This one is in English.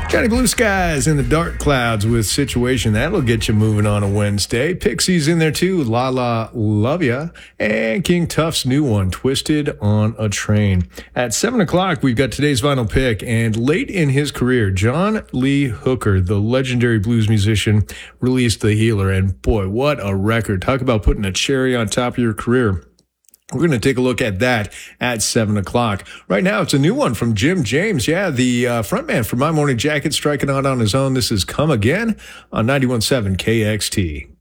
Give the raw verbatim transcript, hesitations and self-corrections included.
Johnny Blue Skies in the Dark Clouds with Situation. That'll get you moving on a Wednesday. Pixies in there too. La La Love Ya. And King Tuff's new one, Twisted on a Train. At seven o'clock, we've got today's vinyl pick. And late in his career, John Lee Hooker, the legendary blues musician, released The Healer. And boy, what a record. Talk about putting a cherry on top of your career. We're going to take a look at that at seven o'clock. Right now, it's a new one from Jim James. Yeah, the uh, frontman for My Morning Jacket striking out on his own. This is Come Again on ninety-one point seven K X T.